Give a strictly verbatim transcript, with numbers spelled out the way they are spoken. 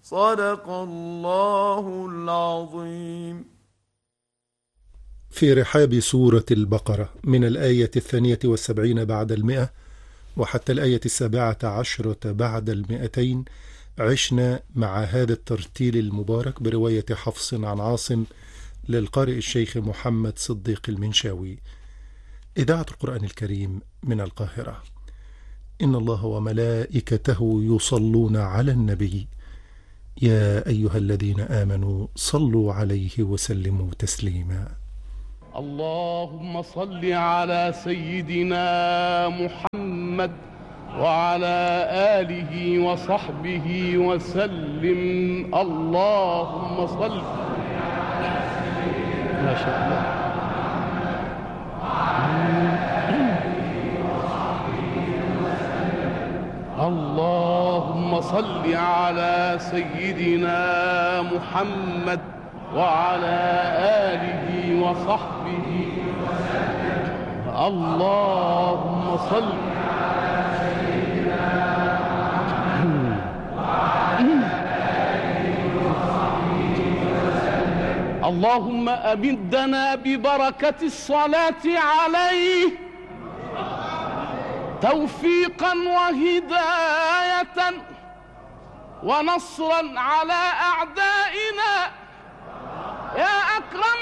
صدق الله العظيم. في رحاب سورة البقرة من الآية الثانية والسبعين بعد المئة وحتى الآية السابعة عشرة بعد المئتين عشنا مع هذا الترتيل المبارك برواية حفص عن عاصم للقارئ الشيخ محمد صديق المنشاوي. إذاعة القرآن الكريم من القاهرة. إن الله وملائكته يصلون على النبي يا أيها الذين آمنوا صلوا عليه وسلموا تسليما. اللهم صل على سيدنا محمد وعلى آله وصحبه وسلم. اللهم صل على سيدنا ما شاء الله اللهم صل على سيدنا محمد وعلى آله وصحبه وسلم. اللهم صل على سيدنا محمد وعلى آله وصحبه وسلم. اللهم أمدنا ببركة الصلاة عليه توفيقا وهداية ونصرا على أعدائنا يا أكرم